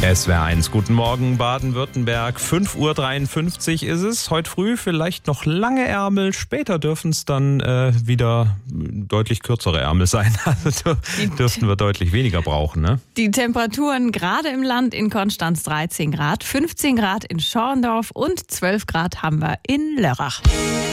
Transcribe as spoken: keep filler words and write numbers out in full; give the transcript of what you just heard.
S W R eins, guten Morgen Baden-Württemberg, fünf Uhr dreiundfünfzig ist es. Heute früh vielleicht noch lange Ärmel, später dürfen es dann äh, wieder deutlich kürzere Ärmel sein. Also dürften wir deutlich weniger brauchen, ne? Die Temperaturen gerade im Land in Konstanz dreizehn Grad, fünfzehn Grad in Schorndorf und zwölf Grad haben wir in Lörrach.